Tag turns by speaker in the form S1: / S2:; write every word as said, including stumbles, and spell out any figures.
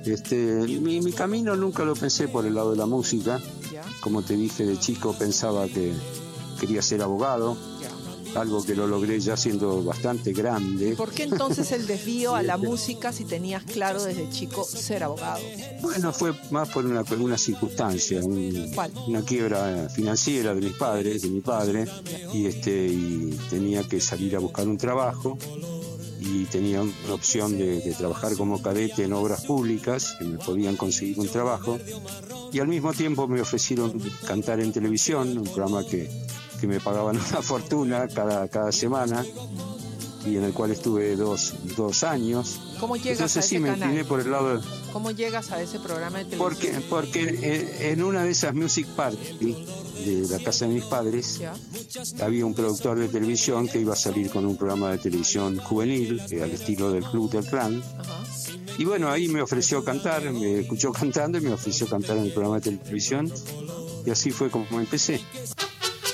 S1: Este, mi, mi camino nunca lo pensé por el lado de la música.
S2: ¿Ya?
S1: Como te dije, de chico pensaba que quería ser abogado,
S2: Ya.
S1: algo que lo logré ya siendo bastante grande.
S2: ¿Por qué entonces el desvío a la música si tenías claro desde chico ser abogado?
S1: Bueno, fue más por una, por una circunstancia, un,
S2: ¿Cuál?
S1: una quiebra financiera de mis padres, de mi padre, y este y tenía que salir a buscar un trabajo. Y tenía una opción de, de trabajar como cadete en obras públicas, que me podían conseguir un trabajo, y al mismo tiempo me ofrecieron cantar en televisión, un programa que, que me pagaban una fortuna cada, cada semana, y en el cual estuve dos, dos años.
S2: ¿Cómo llegas
S1: Entonces
S2: a ese
S1: sí, me
S2: canal?
S1: incliné por el lado de...
S2: ¿Cómo llegas a ese programa de televisión?
S1: Porque, porque en una de esas music party de la casa de mis padres,
S2: ¿Ya?
S1: había un productor de televisión que iba a salir con un programa de televisión juvenil, eh, al estilo del Club del Clan.
S2: Ajá.
S1: Y bueno, ahí me ofreció cantar, me escuchó cantando y me ofreció cantar en el programa de televisión. Y así fue como empecé.